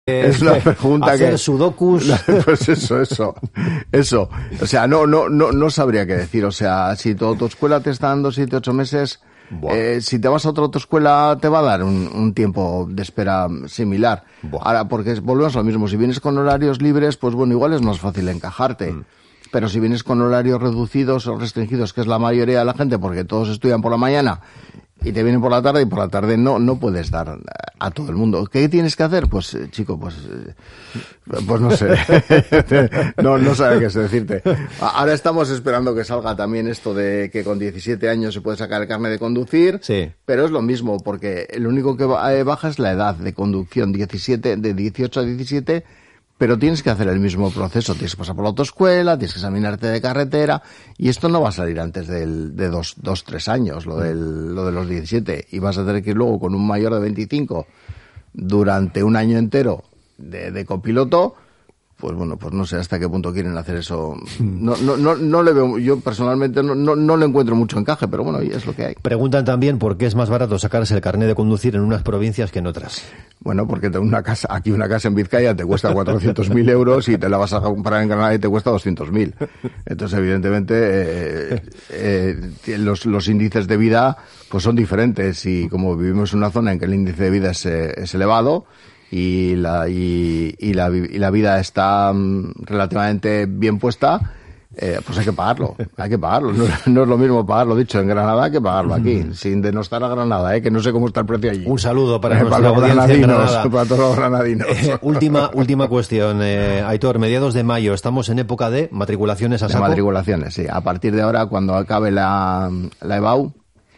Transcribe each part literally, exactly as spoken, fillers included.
Es una pregunta hacer que... sudokus. Pues eso, eso, eso. O sea, no, no, no, no sabría qué decir. O sea, si tu autoescuela te está dando siete, ocho meses, eh, si te vas a otra autoescuela te va a dar un, un tiempo de espera similar. Buah. Ahora, porque volvemos a lo mismo. Si vienes con horarios libres, pues bueno, igual es más fácil encajarte. Mm. Pero si vienes con horarios reducidos o restringidos, que es la mayoría de la gente, porque todos estudian por la mañana, y te vienen por la tarde, y por la tarde no no puedes dar a todo el mundo. ¿Qué tienes que hacer? Pues, eh, chico, pues pues no sé. no no sabe qué es decirte. Ahora estamos esperando que salga también esto de que con diecisiete años se puede sacar el carnet de conducir. Sí. Pero es lo mismo, porque lo único que baja es la edad de conducción, diecisiete, de dieciocho a diecisiete, pero tienes que hacer el mismo proceso, tienes que pasar por la autoescuela, tienes que examinarte de carretera, y esto no va a salir antes del, de dos, dos, tres años, lo del, lo de los diecisiete, y vas a tener que ir luego con un mayor de veinticinco durante un año entero de, de copiloto. Pues bueno, pues no sé hasta qué punto quieren hacer eso. No, no, no, no le veo, yo personalmente no, no, no le encuentro mucho encaje, pero bueno, es lo que hay. Preguntan también por qué es más barato sacarse el carnet de conducir en unas provincias que en otras. Bueno, porque una casa, aquí una casa en Vizcaya te cuesta cuatrocientos mil euros y te la vas a comprar en Granada y te cuesta doscientos mil. Entonces, evidentemente, eh, eh, los, los índices de vida pues son diferentes, y como vivimos en una zona en que el índice de vida es, es elevado, y la y, y la y la vida está um, relativamente bien puesta, eh, pues hay que pagarlo, hay que pagarlo. No, no es lo mismo pagarlo, dicho, en Granada que pagarlo aquí, sin denostar a Granada, eh, que no sé cómo está el precio allí. Un saludo para eh, nuestra para los audiencia en Granada. Para todos los granadinos. Eh, última última cuestión, eh, Aitor, mediados de mayo, estamos en época de matriculaciones a saco. De matriculaciones, sí. A partir de ahora, cuando acabe la, la E B A U,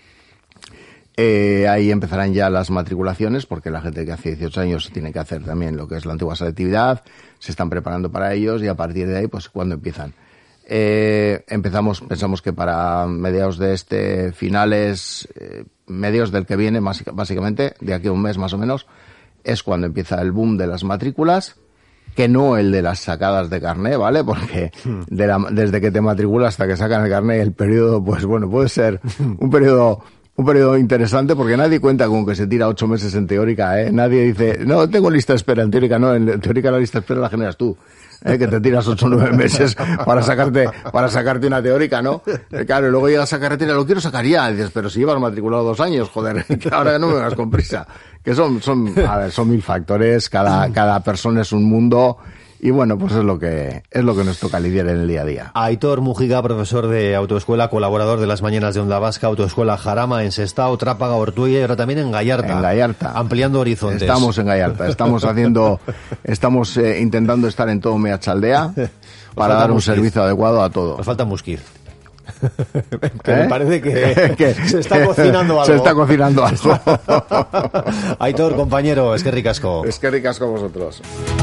Eh, ahí empezarán ya las matriculaciones, porque la gente que hace dieciocho años tiene que hacer también lo que es la antigua selectividad, se están preparando para ellos, y a partir de ahí, pues, ¿cuándo empiezan? Eh, empezamos, pensamos que para mediados de este, finales, eh, mediados del que viene, más, básicamente, de aquí a un mes más o menos, es cuando empieza el boom de las matrículas, que no el de las sacadas de carné, ¿vale? Porque de la, desde que te matriculas hasta que sacan el carné, el periodo, pues bueno, puede ser un periodo... Un periodo interesante, porque nadie cuenta con que se tira ocho meses en teórica, ¿eh? Nadie dice, no, tengo lista de espera. En teórica no, en teórica la lista de espera la generas tú, ¿eh? Que te tiras ocho o nueve meses para sacarte, para sacarte una teórica, ¿no? Eh, claro, y luego llegas a carretera, lo quiero sacar ya. Y dices, pero si llevas matriculado dos años, joder, que ahora no me vas con prisa. Que son, son, a ver, son mil factores, cada, cada persona es un mundo. Y bueno, pues es lo que es lo que nos toca lidiar en el día a día. Aitor Mujica, profesor de autoescuela, colaborador de las mañanas de Onda Vasca, autoescuela Jarama en Sestao, Trápaga, Ortuella, y ahora también en Gallarta. En Gallarta. Ampliando horizontes. Estamos en Gallarta, estamos haciendo, estamos eh, intentando estar en todo Meatzaldea para dar un Musquiz. Servicio adecuado a todo. Nos falta Musquiz. que ¿Eh? me parece que, que se está cocinando algo. Se está cocinando algo. Aitor, compañero, es que ricasco. Es que ricasco vosotros.